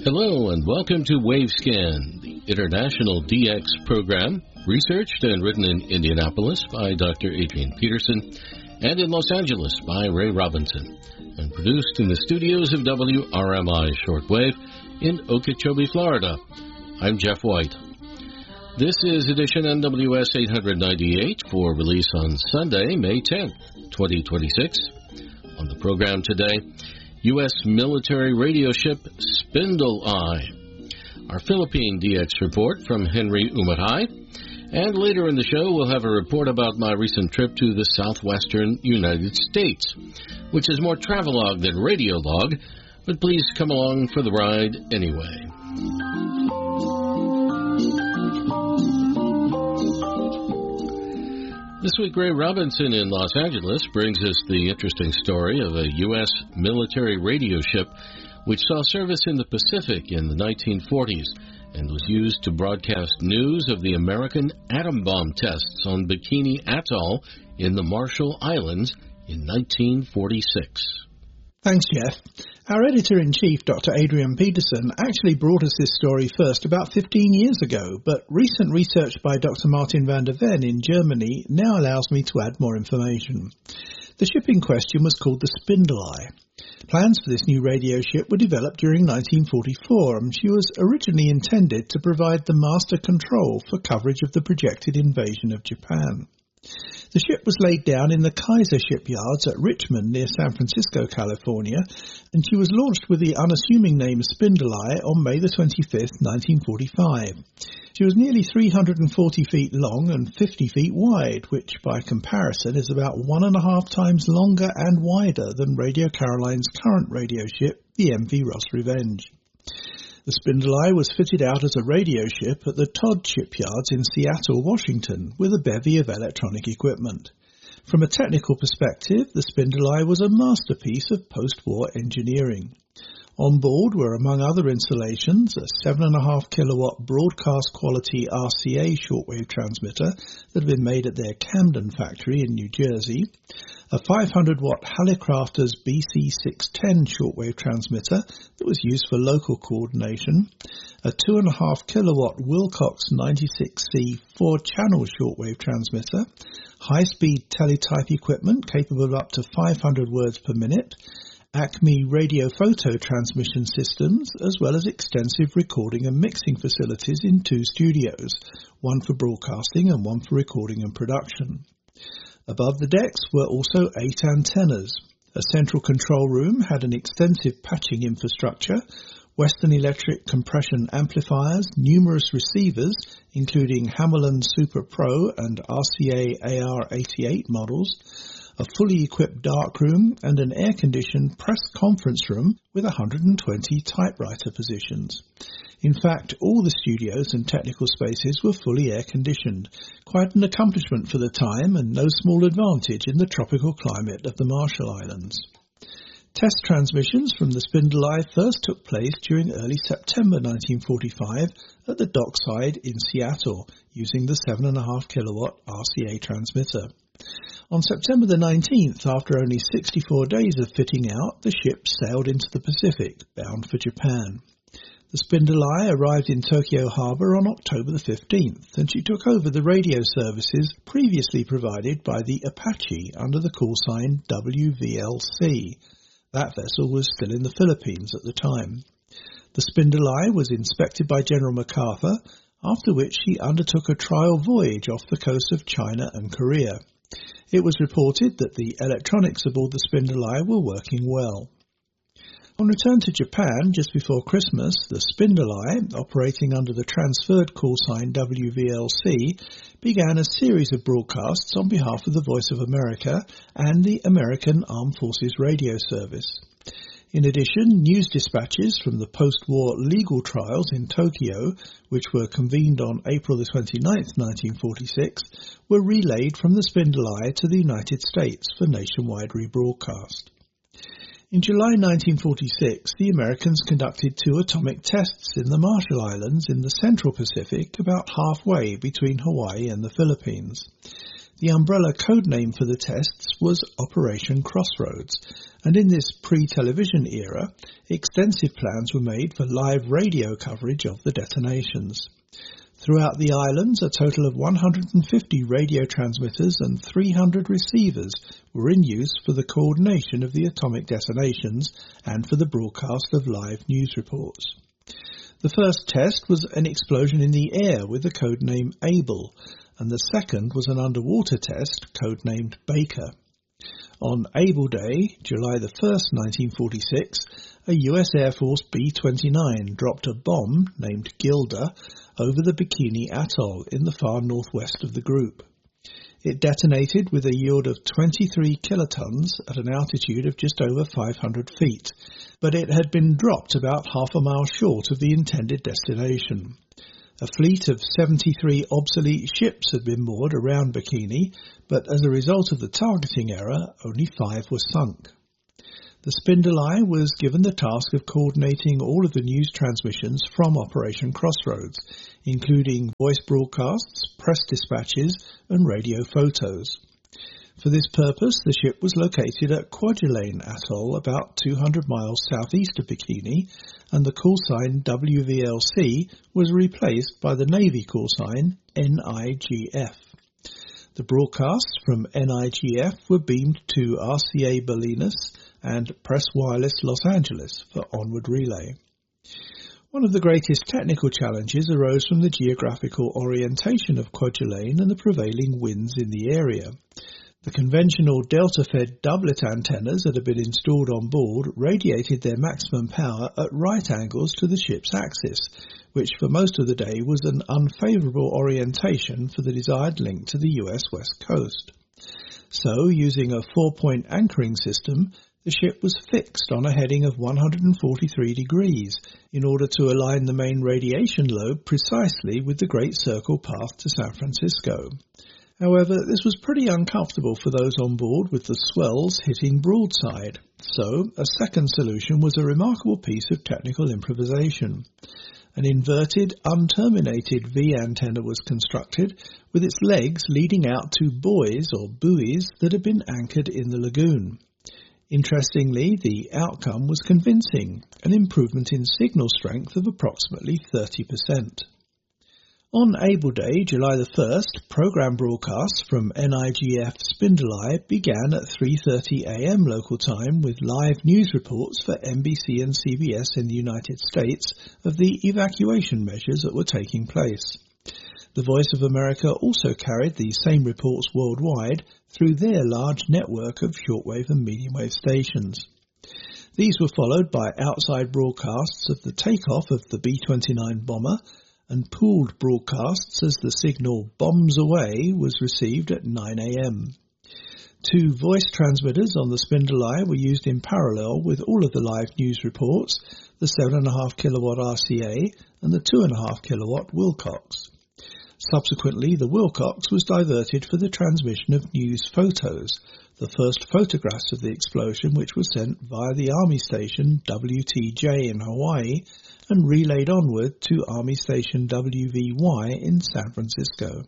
Hello and welcome to Wavescan, the international DX program, researched and written in Indianapolis by Dr. Adrian Peterson and in Los Angeles by Ray Robinson, and produced in the studios of WRMI Shortwave in Okeechobee, Florida. I'm Jeff White. This is edition NWS 898 for release on Sunday, May 10th, 2026. On the program today, U.S. military radio ship Spindle Eye, our Philippine DX report from Henry Umatai, and later in the show we'll have a report about my recent trip to the southwestern United States, which is more travelogue than radiologue, but please come along for the ride anyway. This week, Ray Robinson in Los Angeles brings us the interesting story of a U.S. military radio ship which saw service in the Pacific in the 1940s and was used to broadcast news of the American atom bomb tests on Bikini Atoll in the Marshall Islands in 1946. Thanks, Jeff. Our editor-in-chief, Dr. Adrian Peterson, actually brought us this story first about 15 years ago, but recent research by Dr. Martin van der Ven in Germany now allows me to add more information. The ship in question was called the Spindle Eye. Plans for this new radio ship were developed during 1944, and she was originally intended to provide the master control for coverage of the projected invasion of Japan. The ship was laid down in the Kaiser shipyards at Richmond near San Francisco, California, and she was launched with the unassuming name Spindle Eye on May the 25th, 1945. She was nearly 340 feet long and 50 feet wide, which by comparison is about 1.5 times longer and wider than Radio Caroline's current radio ship, the MV Ross Revenge. The Spindle Eye was fitted out as a radio ship at the Todd shipyards in Seattle, Washington, with a bevy of electronic equipment. From a technical perspective, the Spindle Eye was a masterpiece of post-war engineering. On board were, among other installations, a 7.5 kilowatt broadcast quality RCA shortwave transmitter that had been made at their Camden factory in New Jersey, a 500 watt Hallicrafters BC610 shortwave transmitter that was used for local coordination, a 2.5 kilowatt Wilcox 96C 4-channel shortwave transmitter, high-speed teletype equipment capable of up to 500 words per minute, Acme radio photo transmission systems, as well as extensive recording and mixing facilities in 2 studios, one for broadcasting and one for recording and production. Above the decks were also 8 antennas. A central control room had an extensive patching infrastructure, Western Electric compression amplifiers, numerous receivers, including Hammarlund Super Pro and RCA AR88 models, a fully equipped darkroom, and an air-conditioned press conference room with 120 typewriter positions. In fact, all the studios and technical spaces were fully air-conditioned, quite an accomplishment for the time and no small advantage in the tropical climate of the Marshall Islands. Test transmissions from the Spindle Eye first took place during early September 1945 at the dockside in Seattle, using the 7.5 kilowatt RCA transmitter. On September the 19th, after only 64 days of fitting out, the ship sailed into the Pacific, bound for Japan. The Spindle Eye arrived in Tokyo Harbor on October the 15th, and she took over the radio services previously provided by the Apache under the call sign WVLC. That vessel was still in the Philippines at the time. The Spindle Eye was inspected by General MacArthur, after which she undertook a trial voyage off the coast of China and Korea. It was reported that the electronics aboard the Spindle Eye were working well. On return to Japan just before Christmas, the Spindle Eye, operating under the transferred call sign WVLC, began a series of broadcasts on behalf of the Voice of America and the American Armed Forces Radio Service. In addition, news dispatches from the post-war legal trials in Tokyo, which were convened on April the 29th, 1946, were relayed from the Spindle Eye to the United States for nationwide rebroadcast. In July 1946, the Americans conducted 2 atomic tests in the Marshall Islands in the Central Pacific, about halfway between Hawaii and the Philippines. The umbrella code name for the tests was Operation Crossroads, and in this pre-television era, extensive plans were made for live radio coverage of the detonations. Throughout the islands, a total of 150 radio transmitters and 300 receivers were in use for the coordination of the atomic detonations and for the broadcast of live news reports. The first test was an explosion in the air with the code name Able, and the second was an underwater test codenamed Baker. On Able Day, July the 1st, 1946, a US Air Force B-29 dropped a bomb named Gilda over the Bikini Atoll in the far northwest of the group. It detonated with a yield of 23 kilotons at an altitude of just over 500 feet, but it had been dropped about half a mile short of the intended destination. A fleet of 73 obsolete ships had been moored around Bikini, but as a result of the targeting error, only 5 were sunk. The Spindle Eye was given the task of coordinating all of the news transmissions from Operation Crossroads, including voice broadcasts, press dispatches, and radio photos. For this purpose, the ship was located at Kwajalein Atoll, about 200 miles southeast of Bikini, and the call sign WVLC was replaced by the Navy call sign NIGF. The broadcasts from NIGF were beamed to RCA Bolinas and Press Wireless Los Angeles for onward relay. One of the greatest technical challenges arose from the geographical orientation of Kwajalein and the prevailing winds in the area. The conventional delta-fed doublet antennas that had been installed on board radiated their maximum power at right angles to the ship's axis, which for most of the day was an unfavourable orientation for the desired link to the US West Coast. So, using a 4-point anchoring system, the ship was fixed on a heading of 143 degrees in order to align the main radiation lobe precisely with the Great Circle path to San Francisco. However, this was pretty uncomfortable for those on board with the swells hitting broadside, so a second solution was a remarkable piece of technical improvisation. An inverted, unterminated V antenna was constructed, with its legs leading out to buoys or buoys that had been anchored in the lagoon. Interestingly, the outcome was convincing, an improvement in signal strength of approximately 30%. On Able Day, July the 1st, program broadcasts from NIGF Spindle Eye began at 3:30 a.m. local time with live news reports for NBC and CBS in the United States of the evacuation measures that were taking place. The Voice of America also carried the same reports worldwide through their large network of shortwave and medium wave stations. These were followed by outside broadcasts of the takeoff of the B-29 bomber and pooled broadcasts as the signal "bombs away" was received at 9 a.m. 2 voice transmitters on the Spindle Eye were used in parallel with all of the live news reports, the 7.5 kilowatt RCA and the 2.5 kilowatt Wilcox. Subsequently, the Wilcox was diverted for the transmission of news photos, the first photographs of the explosion which were sent via the Army Station WTJ in Hawaii and relayed onward to Army Station WVY in San Francisco.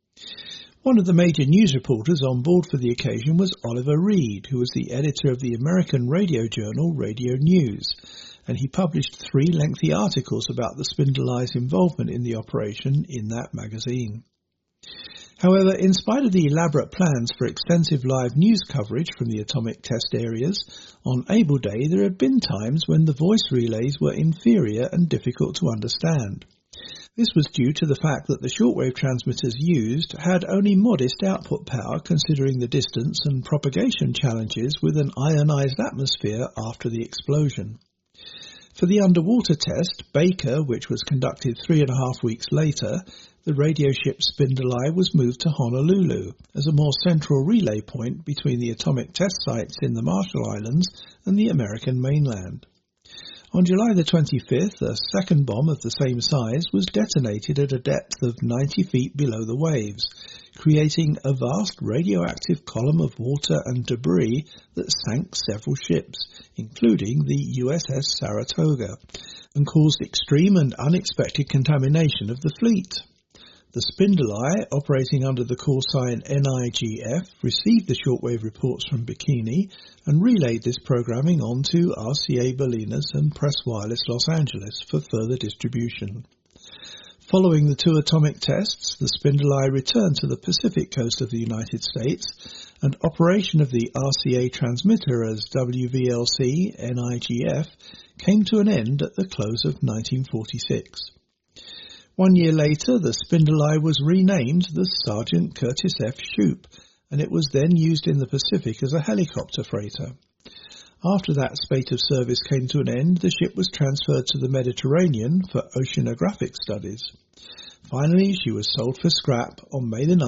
One of the major news reporters on board for the occasion was Oliver Reed, who was the editor of the American radio journal Radio News, and he published 3 lengthy articles about the Spindle Eye's involvement in the operation in that magazine. However, in spite of the elaborate plans for extensive live news coverage from the atomic test areas, on Able Day there had been times when the voice relays were inferior and difficult to understand. This was due to the fact that the shortwave transmitters used had only modest output power considering the distance and propagation challenges with an ionized atmosphere after the explosion. For the underwater test, Baker, which was conducted 3.5 weeks later, the radio ship Spindle Eye was moved to Honolulu as a more central relay point between the atomic test sites in the Marshall Islands and the American mainland. On July the 25th, a second bomb of the same size was detonated at a depth of 90 feet below the waves, creating a vast radioactive column of water and debris that sank several ships, including the USS Saratoga, and caused extreme and unexpected contamination of the fleet. The Spindle-Eye, operating under the call sign NIGF, received the shortwave reports from Bikini and relayed this programming on to RCA Bolinas and Press Wireless Los Angeles for further distribution. Following the 2 atomic tests, the Spindle-Eye returned to the Pacific coast of the United States, and operation of the RCA transmitter as WVLC NIGF came to an end at the close of 1946. 1 year later, the Spindle-Eye was renamed the Sergeant Curtis F. Shoup, and it was then used in the Pacific as a helicopter freighter. After that spate of service came to an end, the ship was transferred to the Mediterranean for oceanographic studies. Finally, she was sold for scrap on May 9,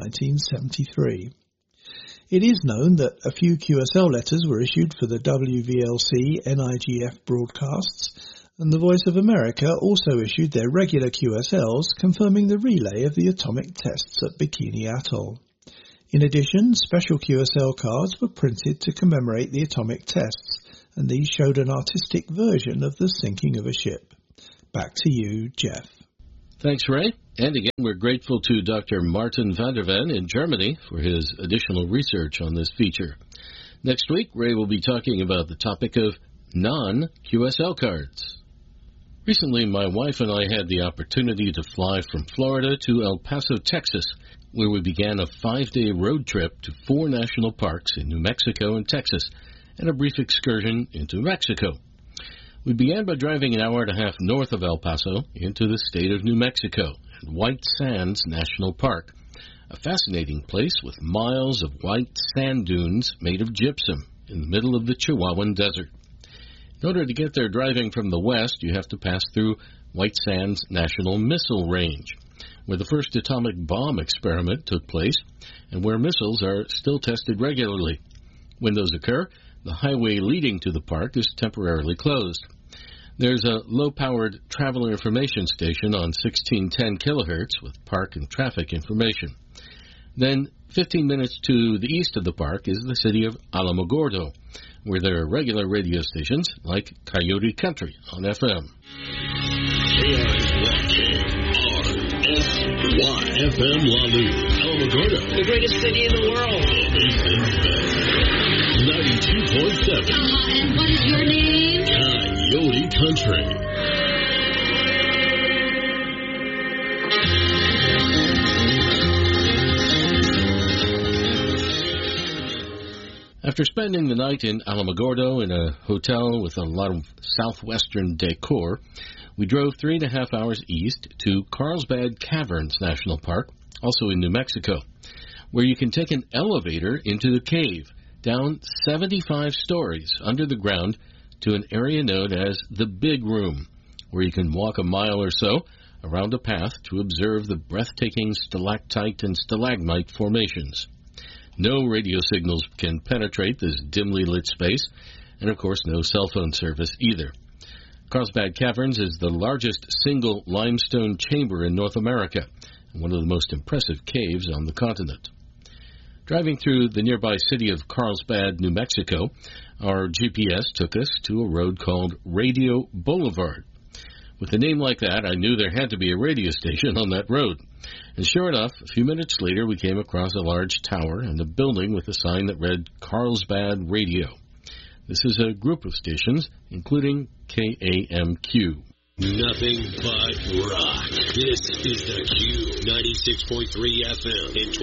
1973. It is known that a few QSL letters were issued for the WVLC NIGF broadcasts, and the Voice of America also issued their regular QSLs confirming the relay of the atomic tests at Bikini Atoll. In addition, special QSL cards were printed to commemorate the atomic tests, and these showed an artistic version of the sinking of a ship. Back to you, Jeff. Thanks, Ray. And again, we're grateful to Dr. Martin van der Ven in Germany for his additional research on this feature. Next week, Ray will be talking about the topic of non-QSL cards. Recently, my wife and I had the opportunity to fly from Florida to El Paso, Texas, where we began a 5-day road trip to 4 national parks in New Mexico and Texas, and a brief excursion into Mexico. We began by driving an hour and a half north of El Paso into the state of New Mexico and White Sands National Park, a fascinating place with miles of white sand dunes made of gypsum in the middle of the Chihuahuan Desert. In order to get there driving from the west, you have to pass through White Sands National Missile Range, where the first atomic bomb experiment took place and where missiles are still tested regularly. When those occur, the highway leading to the park is temporarily closed. There's a low-powered traveler information station on 1610 kilohertz with park and traffic information. Then, 15 minutes to the east of the park is the city of Alamogordo, where there are regular radio stations like Coyote Country on FM. FM La Luz, Alamogordo, the greatest city in the world. 92.7. And what is your name? Coyote Country. After spending the night in Alamogordo in a hotel with a lot of southwestern decor, we drove 3.5 hours east to Carlsbad Caverns National Park, also in New Mexico, where you can take an elevator into the cave, down 75 stories under the ground to an area known as the Big Room, where you can walk a mile or so around a path to observe the breathtaking stalactite and stalagmite formations. No radio signals can penetrate this dimly lit space, and of course no cell phone service either. Carlsbad Caverns is the largest single limestone chamber in North America, and one of the most impressive caves on the continent. Driving through the nearby city of Carlsbad, New Mexico, our GPS took us to a road called Radio Boulevard. With a name like that, I knew there had to be a radio station on that road. And sure enough, a few minutes later, we came across a large tower and a building with a sign that read Carlsbad Radio. This is a group of stations, including KAMQ. Nothing but rock. This is the Q 96.3 FM and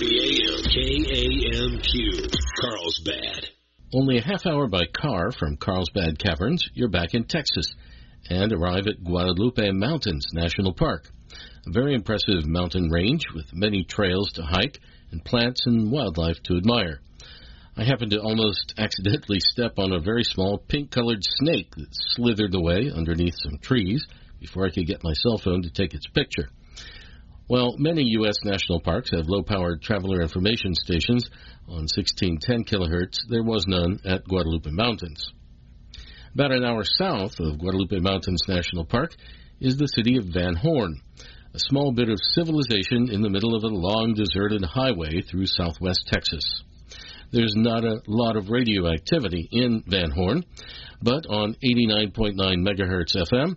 1240 AM KAMQ, Carlsbad. Only a half hour by car from Carlsbad Caverns, you're back in Texas and arrive at Guadalupe Mountains National Park, a very impressive mountain range with many trails to hike and plants and wildlife to admire. I happened to almost accidentally step on a very small pink-colored snake that slithered away underneath some trees before I could get my cell phone to take its picture. While many U.S. national parks have low-powered traveler information stations on 1610 kilohertz, there was none at Guadalupe Mountains. About an hour south of Guadalupe Mountains National Park is the city of Van Horn, a small bit of civilization in the middle of a long deserted highway through southwest Texas. There's not a lot of radio activity in Van Horn, but on 89.9 megahertz FM,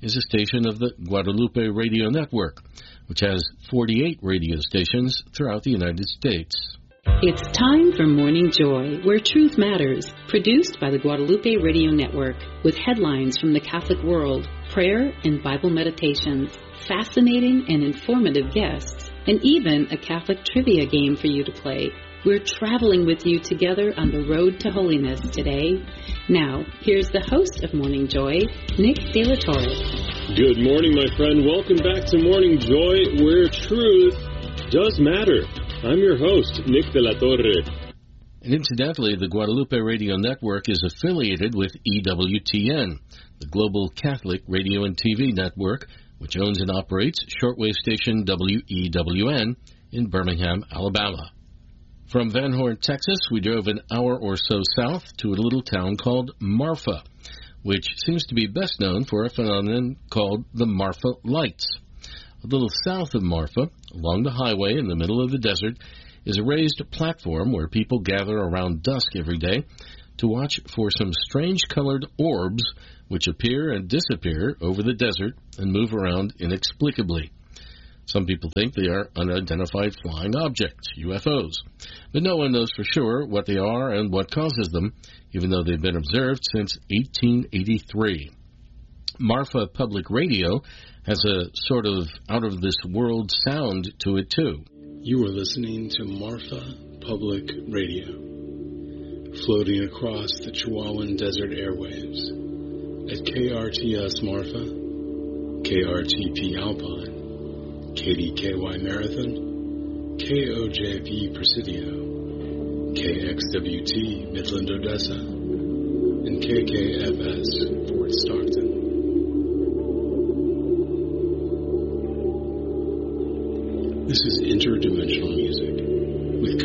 is a station of the Guadalupe Radio Network, which has 48 radio stations throughout the United States. It's time for Morning Joy, where truth matters, produced by the Guadalupe Radio Network, with headlines from the Catholic world, prayer and Bible meditations, fascinating and informative guests, and even a Catholic trivia game for you to play. We're traveling with you together on the road to holiness today. Now, here's the host of Morning Joy, Nick De La Torre. Good morning, my friend. Welcome back to Morning Joy, where truth does matter. I'm your host, Nick De La Torre. And incidentally, the Guadalupe Radio Network is affiliated with EWTN, the Global Catholic Radio and TV Network, which owns and operates shortwave station WEWN in Birmingham, Alabama. From Van Horn, Texas, we drove an hour or so south to a little town called Marfa, which seems to be best known for a phenomenon called the Marfa Lights. A little south of Marfa, along the highway in the middle of the desert, is a raised platform where people gather around dusk every day to watch for some strange-colored orbs which appear and disappear over the desert and move around inexplicably. Some people think they are unidentified flying objects, UFOs, but no one knows for sure what they are and what causes them, even though they've been observed since 1883. Marfa Public Radio has a sort of out-of-this-world sound to it, too. You are listening to Marfa Public Radio, floating across the Chihuahuan Desert airwaves at KRTS Marfa, KRTP Alpine, KDKY Marathon, KOJP Presidio, KXWT Midland Odessa, and KKFS Fort Stockton. This is interdimensional music.